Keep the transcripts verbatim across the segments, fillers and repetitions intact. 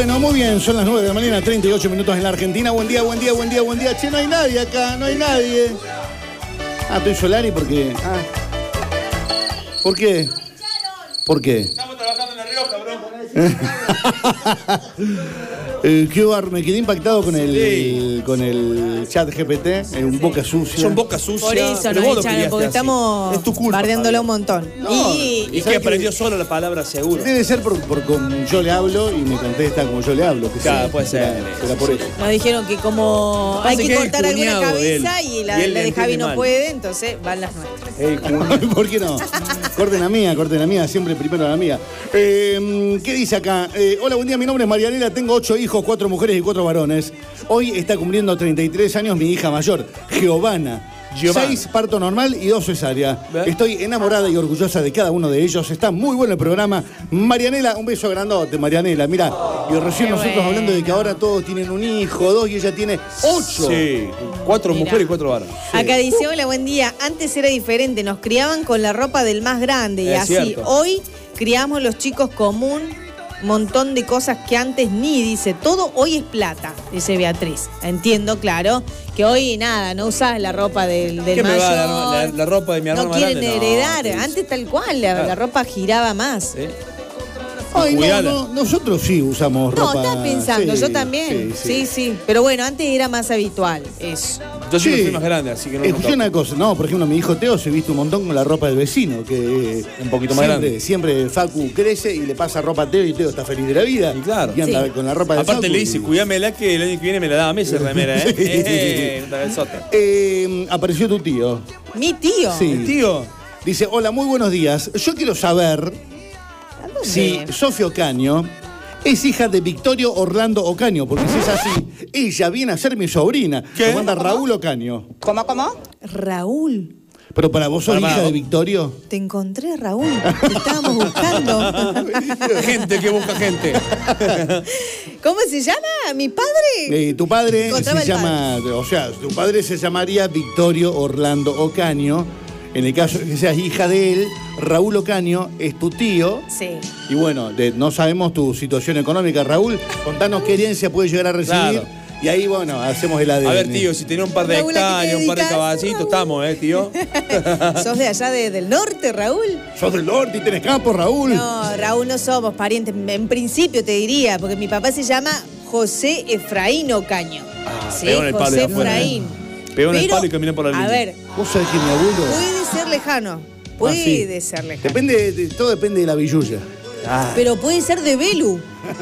Bueno, muy bien, son las nueve de la mañana, treinta y ocho minutos en la Argentina. Buen día, buen día, buen día, buen día. Che, no hay nadie acá, no hay nadie. Ah, estoy Solari porque... Ah. ¿Por qué? ¿Por qué? Estamos trabajando en La Rioja, bro. Eh, qué bar, me quedé impactado con el, sí. con el chat G P T, en un boca sucia. Son boca sucia. Por eso nos echaron, porque estamos es tu culpa, bardeándolo un montón. No, y, y, y que aprendió que solo la palabra seguro. Debe ser por, por como yo le hablo y me contesta como yo le hablo. Que claro, sí, puede ser. Será por eso. Nos dijeron que como hay que, que cortar alguna cabeza de y la, y la de Javi no mal. puede, entonces van las nuestras. ¿Por qué no? Corten la mía, corten la mía, siempre primero la mía. Eh, ¿Qué dice acá? Eh, hola, buen día, mi nombre es Marianela, tengo ocho hijos, cuatro mujeres y cuatro varones. Hoy está cumpliendo treinta y tres años mi hija mayor, Giovanna. Giovanna. Seis parto normal y dos cesárea. ¿Ve? Estoy enamorada y orgullosa de cada uno de ellos. Está muy bueno el programa. Marianela, un beso grandote, Marianela. Mirá, y recién Qué nosotros bueno. hablando de que ahora todos tienen un hijo, dos, y ella tiene ocho. Sí, cuatro Mirá. mujeres y cuatro varones. Sí. Acá dice, hola, buen día. Antes era diferente, nos criaban con la ropa del más grande y es así. Cierto. Hoy criamos los chicos común. Montón de cosas que antes ni, dice, todo hoy es plata, dice Beatriz. Entiendo, claro, que hoy nada, no usás la ropa del, del ¿Qué mayor. Me va la, la, la ropa de mi hermano no quieren grande? heredar, no, antes tal cual, la, claro. la ropa giraba más. ¿Eh? Ay, no, no, nosotros sí usamos ropa. No, estás pensando, sí, yo también. Sí sí. sí, sí. Pero bueno, antes era más habitual eso. Yo sí, soy más grande, así que no. Escuché una cosa, no, por ejemplo, mi hijo Teo se viste un montón con la ropa del vecino, que un poquito más siempre, grande. Siempre Facu crece y le pasa ropa a Teo y Teo está feliz de la vida. Y claro. Y anda sí. con la ropa de Aparte Facu le dice, y... cuídamela que el año que viene me la daba a mí esa remera, ¿eh? Sí. eh, eh apareció tu tío. ¿Mi tío? Sí. ¿Mi tío? Dice, hola, muy buenos días. Yo quiero saber si Sofía Ocaño es hija de Victorio Orlando Ocaño, porque si es así, ella viene a ser mi sobrina. ¿Qué? Lo manda Raúl Ocaño. ¿Cómo, cómo? Raúl. Pero para vos sos hija de Victorio. Te encontré, Raúl. Te estábamos buscando. Gente que busca gente. ¿Cómo se llama? ¿Mi padre? Eh, tu padre Encontraba se llama, padre. o sea, tu padre se llamaría Victorio Orlando Ocaño. En el caso de que seas hija de él, Raúl Ocaño es tu tío. Sí. Y bueno, de, no sabemos tu situación económica, Raúl. Contanos qué herencia puedes llegar a recibir. Claro. Y ahí, bueno, hacemos el A D N. A ver, tío, si tenía un par de Raúl, hectáreas, un par de caballitos, estamos, ¿eh, tío? ¿Sos de allá de, del norte, Raúl? ¿Sos del norte y tenés campo, Raúl? No, Raúl, no somos parientes. En principio te diría, porque mi papá se llama José Efraín Ocaño. Ah, sí, pegó en el palo José Efraín. Pegó en el palo y caminó por la línea. A ver. ¿Vos sabés que mi abuelo? Puede ser lejano. Puede ah, sí. ser lejano. Depende, de, todo depende de la billulla. Ah. Pero puede ser de Belu.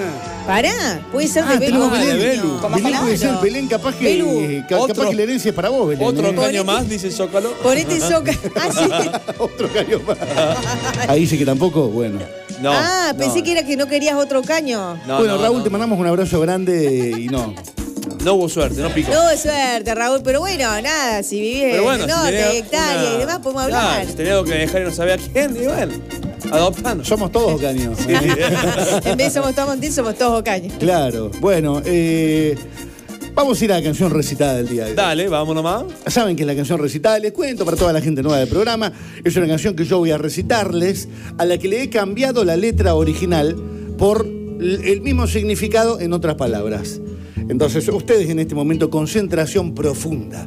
Pará, puede ser ah, de Belu. Ah, de Belu. Belén puede ser Belén, capaz que, eh, capaz que la herencia es para vos, Belén. Otro ¿eh? caño más, dice el Zócalo. Ponete el Zócalo. Ah, sí. Otro caño más. Ahí dice que tampoco, bueno. No, ah, pensé no. que era que no querías otro caño. No, bueno, no, Raúl, no. te mandamos un abrazo grande y no. No hubo suerte, no picó. No hubo suerte, Raúl, pero bueno, nada, si vivís bueno, en el norte, si hectáreas una... y demás, podemos hablar. Claro, si tenía algo que dejar y no sabía quién, y bueno, adoptando. Somos todos Ocaños. Sí. En vez de somos todos Montiel, somos todos Ocaños. Claro, bueno, eh, vamos a ir a la canción recitada del día de hoy. Dale, vamos nomás. Saben que es la canción recitada, les cuento para toda la gente nueva del programa, es una canción que yo voy a recitarles, a la que le he cambiado la letra original por el mismo significado en otras palabras. Entonces, ustedes en este momento, concentración profunda,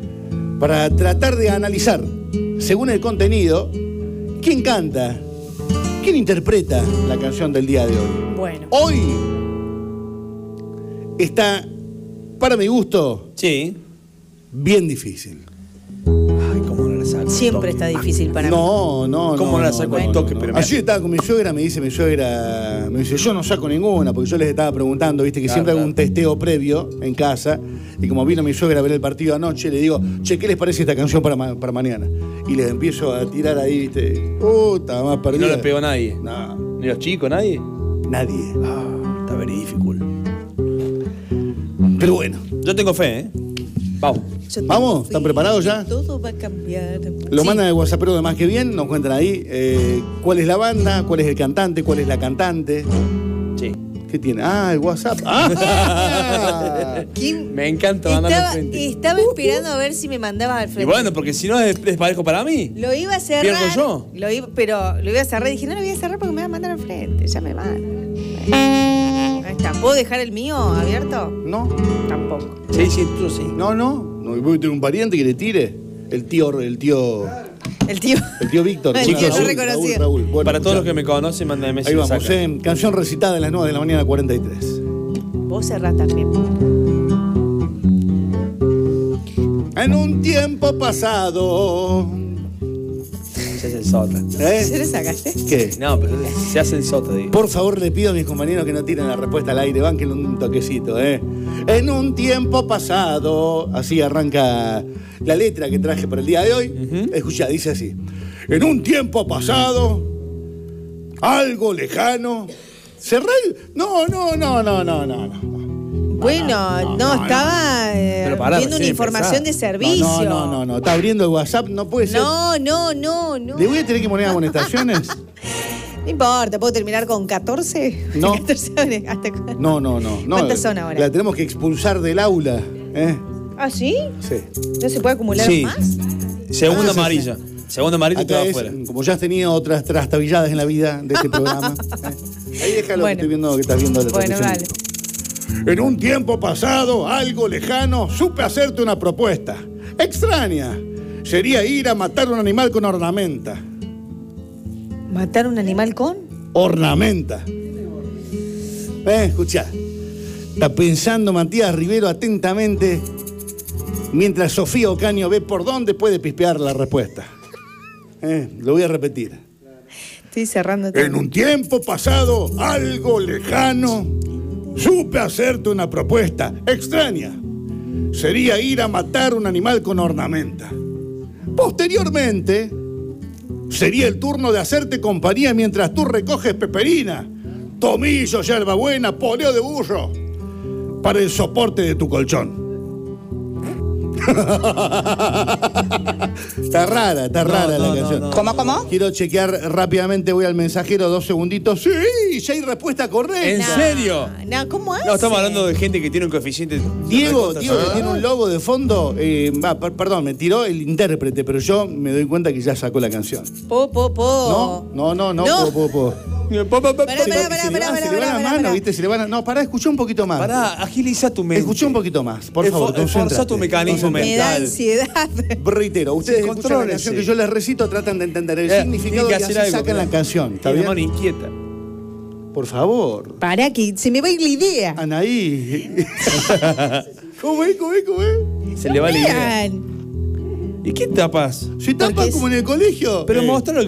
para tratar de analizar, según el contenido, quién canta, quién interpreta la canción del día de hoy. Bueno. Hoy está, para mi gusto, sí, bien difícil. Ay, cómo no la saco. Siempre está difícil para no, mí. No, no, ¿Cómo no la saco al toque? No, no. Pero Ayer estaba con mi suegra, me dice mi suegra, me dice, yo no saco ninguna, porque yo les estaba preguntando, viste, que claro, siempre claro. hago un testeo previo en casa, y como vino mi suegra a ver el partido anoche, le digo, che, ¿qué les parece esta canción para, ma para mañana? Y les empiezo a tirar ahí, viste, puta, más perdida. ¿Y no le pegó a nadie? No. ¿Ni los chicos, nadie? Nadie. Ah, está very difficult. Pero bueno. Yo tengo fe, ¿eh? Vamos. ¿Vamos? ¿Están preparados ya? Todo va a cambiar. Lo sí. mandan de WhatsApp, pero de más que bien, nos cuentan ahí eh, cuál es la banda, cuál es el cantante, cuál es la cantante. Sí. ¿Qué tiene? Ah, el WhatsApp. ¡Ah! Me encanta mandar al frente. Estaba esperando a ver si me mandabas al frente. Y bueno, porque si no es, es parejo para mí. Lo iba a cerrar. ¿Pierdo yo? Lo iba, pero lo iba a cerrar y dije, no lo voy a cerrar porque me va a mandar al frente. Ya me van. Ahí está. ¿Puedo dejar el mío abierto? No. Tampoco. Sí, sí, tú sí. No, no. No voy a tener un pariente que le tire. El tío, el tío. El tío. El tío Víctor. El Chicos, tío Raúl, reconocido. Raúl, Raúl. Bueno, Para todos ya. los que me conocen, mándenme Ahí vamos, eh. Canción recitada en las nueve de la mañana, cuarenta y tres. Vos cerrás también. En un tiempo pasado. Se hace el sota. ¿Eh? ¿Se le sacaste? ¿Qué? No, pero se hace el sota, digo. Por favor, le pido a mis compañeros que no tiren la respuesta al aire, banquen un toquecito, ¿eh? En un tiempo pasado, así arranca la letra que traje para el día de hoy. Uh-huh. Escuchá, dice así. En un tiempo pasado, algo lejano, cerré... No, no, no, no, no, no, no. Bueno, no, no, no estaba eh, pará, viendo una información de servicio. No, no, no, no, está abriendo el WhatsApp, no puede ser. No, no, no, no. ¿Le voy a tener que poner amonestaciones? No importa, ¿puedo terminar con catorce? No. catorce hasta... No, no, no, no. ¿Cuántas son ahora? La tenemos que expulsar del aula, ¿eh? ¿Ah, sí? Sí. ¿No se puede acumular Sí. más? Segunda Ah, sí, amarilla. sí. Segunda amarilla y Acá todo es, afuera. como ya has tenido otras trastabilladas en la vida de este programa. ¿eh? Ahí déjalo, Bueno. que estoy viendo que estás viendo la Bueno, transmisión. vale. En un tiempo pasado, algo lejano, supe hacerte una propuesta. Extraña. Sería ir a matar un animal con ornamenta. ¿Matar un animal con? Ornamenta. Eh, escuchá. Está pensando Matías Rivero atentamente, mientras Sofía Ocaño ve por dónde puede pispear la respuesta. Eh, lo voy a repetir. Estoy cerrando todo. En un tiempo pasado, algo lejano, supe hacerte una propuesta extraña. Sería ir a matar un animal con ornamenta. Posteriormente, sería el turno de hacerte compañía mientras tú recoges peperina, tomillo, hierbabuena, poleo de burro, para el soporte de tu colchón. Está rara, está No, rara no, la no, canción. no. ¿Cómo, cómo? Quiero chequear rápidamente, voy al mensajero, dos segunditos. Sí, ya hay respuesta correcta. ¿En No, serio? No, ¿cómo hace? No, estamos hablando de gente que tiene un coeficiente. Diego, de Diego que tiene un logo de fondo, eh, va, per- perdón, me tiró el intérprete, pero yo me doy cuenta que ya sacó la canción. Po, po, po. No, no, no, no, No. po, po, po. Pará, Se pará, va- pará, se le pará, va- se le pará, va la pará, mano, pará. ¿viste? Se le van a... No, pará, escuchá un poquito más. Pará, agiliza tu mente. Escuchá un poquito más, por Esfo- favor, esforzá concéntrate. tu mecanismo Me da mental. ansiedad. Reitero, ustedes Sí, escuchan la contrólese. canción que yo les recito, tratan de entender el Eh, significado y tiene que así hacer algo, sacan pero- la canción. ¿Está Tiene bien? mano inquieta. Por favor. Pará, que se me va a ir la idea. Anaí. ¿Cómo es? ¿Cómo es? ¿Cómo es? Se le va la idea. Vean. ¿Y qué tapas? Se tapa Porque es- como en el colegio. Pero Eh. mostralo